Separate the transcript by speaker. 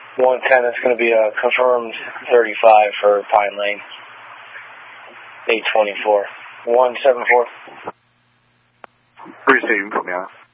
Speaker 1: 110, it's going to be a confirmed 35 for Pine Lane. 824. 174.
Speaker 2: Receiving, put me on.